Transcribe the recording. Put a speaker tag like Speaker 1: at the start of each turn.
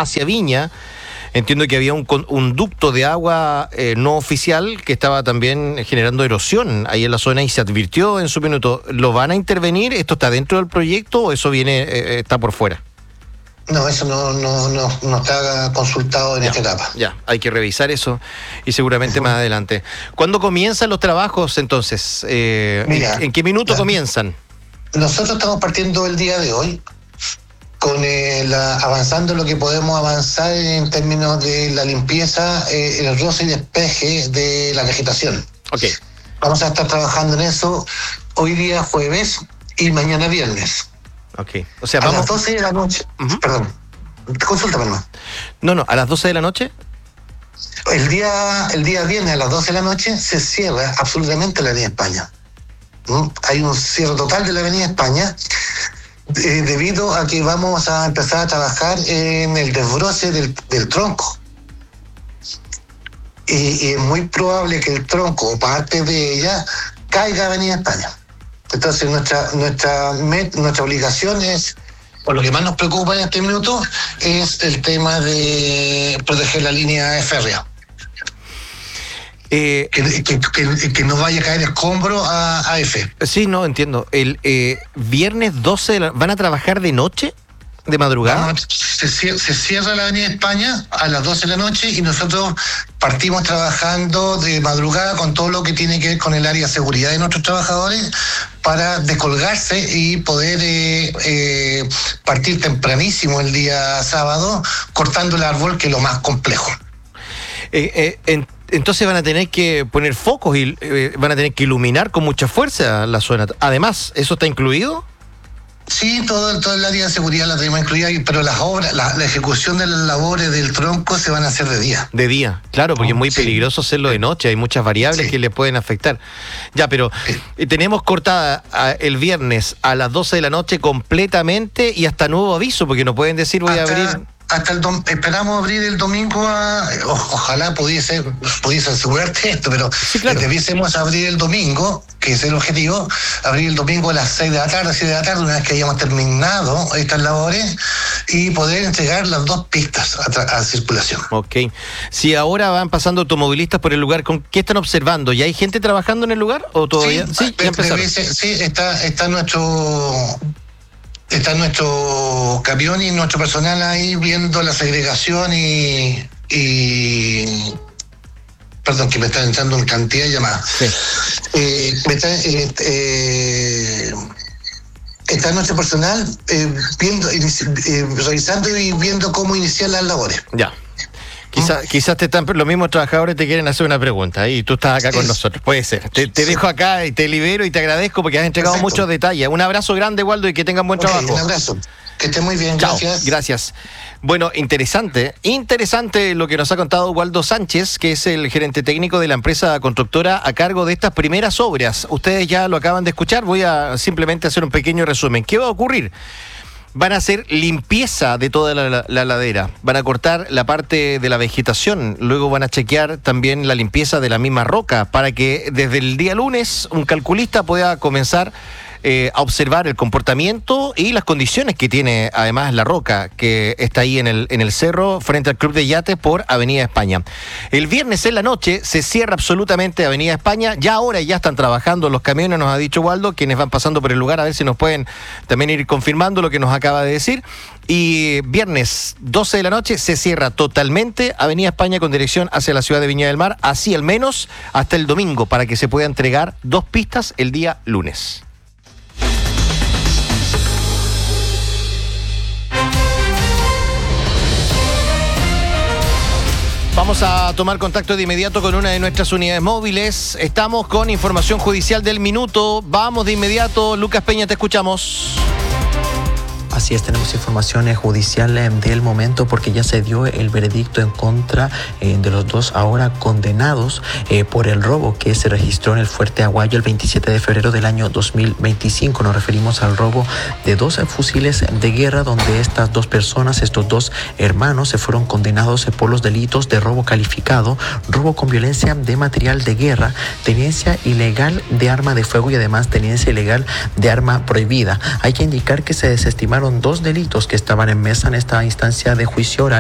Speaker 1: hacia Viña. Entiendo que había un ducto de agua no oficial que estaba también generando erosión ahí en la zona y se advirtió en su minuto. ¿Lo van a intervenir? ¿Esto está dentro del proyecto o eso está por fuera?
Speaker 2: No, eso no está consultado en esta etapa.
Speaker 1: Ya, hay que revisar eso y seguramente más adelante. ¿Cuándo comienzan los trabajos entonces?
Speaker 2: Mira,
Speaker 1: ¿En qué minuto comienzan?
Speaker 2: Nosotros estamos partiendo el día de hoy con avanzando lo que podemos avanzar en términos de la limpieza, el roce y despeje de la vegetación.
Speaker 1: Okay.
Speaker 2: Vamos a estar trabajando en eso hoy día jueves y mañana viernes.
Speaker 1: Okay. O sea,
Speaker 2: a las 12 de la noche. Perdón, consúltame nomás.
Speaker 1: No, a las 12 de la noche.
Speaker 2: El día viernes a las 12 de la noche se cierra absolutamente la Avenida España. Hay un cierre total de la Avenida España. Debido a que vamos a empezar a trabajar en el desbroce del tronco. Y es muy probable que el tronco o parte de ella caiga a Avenida España. Entonces nuestra obligación es, por lo que más nos preocupa en este minuto, es el tema de proteger la línea férrea. Que no vaya a caer escombro a AF.
Speaker 1: Sí, no, entiendo. El viernes 12 ¿van a trabajar de noche? ¿De madrugada?
Speaker 2: Se cierra la Avenida España a las 12 de la noche y nosotros partimos trabajando de madrugada con todo lo que tiene que ver con el área de seguridad de nuestros trabajadores para descolgarse y poder partir tempranísimo el día sábado cortando el árbol, que es lo más complejo.
Speaker 1: Entonces van a tener que poner focos y van a tener que iluminar con mucha fuerza la zona. Además, ¿eso está incluido?
Speaker 2: Sí, todo el área de seguridad la tenemos incluida, pero las obras, la ejecución de las labores del tronco se van a hacer de día.
Speaker 1: De día, claro, porque es muy peligroso hacerlo de noche, hay muchas variables que le pueden afectar. Ya, pero tenemos cortada el viernes a las 12 de la noche completamente y hasta nuevo aviso, porque no pueden decir voy a abrir...
Speaker 2: Esperamos abrir el domingo, ojalá pudiese asegurarte esto, pero sí, claro. Debiésemos abrir el domingo, que es el objetivo, abrir el domingo a las 6 de la tarde, una vez que hayamos terminado estas labores, y poder entregar las 2 pistas a circulación.
Speaker 1: Ok. Si ahora van pasando automovilistas por el lugar, ¿con qué están observando? ¿Ya hay gente trabajando en el lugar o todavía?
Speaker 2: Sí, ya empezaron. Sí, está nuestro camión y nuestro personal ahí viendo la segregación y perdón, que me están entrando en cantidad de llamadas. Sí. Está nuestro personal revisando y viendo cómo iniciar las labores.
Speaker 1: Ya. Quizás los mismos trabajadores te quieren hacer una pregunta y tú estás acá con nosotros. Puede ser. Te dejo acá y te libero y te agradezco porque has entregado muchos detalles. Un abrazo grande, Waldo, y que tengan buen trabajo.
Speaker 2: Un abrazo. Que esté muy bien.
Speaker 1: Chao.
Speaker 2: Gracias.
Speaker 1: Gracias. Bueno, interesante lo que nos ha contado Waldo Sánchez, que es el gerente técnico de la empresa constructora a cargo de estas primeras obras. Ustedes ya lo acaban de escuchar. Voy a simplemente hacer un pequeño resumen. ¿Qué va a ocurrir? Van a hacer limpieza de toda la ladera, van a cortar la parte de la vegetación, luego van a chequear también la limpieza de la misma roca para que desde el día lunes un calculista pueda comenzar a observar el comportamiento y las condiciones que tiene además la roca que está ahí en el cerro frente al Club de Yates por Avenida España. El viernes en la noche se cierra absolutamente Avenida España, ya ahora ya están trabajando los camiones, nos ha dicho Waldo, quienes van pasando por el lugar, a ver si nos pueden también ir confirmando lo que nos acaba de decir. Y viernes 12 de la noche se cierra totalmente Avenida España con dirección hacia la ciudad de Viña del Mar, así al menos hasta el domingo, para que se pueda entregar 2 pistas el día lunes. Vamos a tomar contacto de inmediato con una de nuestras unidades móviles. Estamos con información judicial del minuto. Vamos de inmediato. Lucas Peña, te escuchamos.
Speaker 3: Así es, tenemos información judicial del momento porque ya se dio el veredicto en contra de los 2 ahora condenados por el robo que se registró en el Fuerte Aguayo el 27 de febrero del año 2025. Nos referimos al robo de 2 fusiles de guerra donde estas 2 personas, estos 2 hermanos, se fueron condenados por los delitos de robo calificado, robo con violencia de material de guerra, tenencia ilegal de arma de fuego y además tenencia ilegal de arma prohibida. Hay que indicar que se desestimaron 2 delitos que estaban en mesa en esta instancia de juicio oral.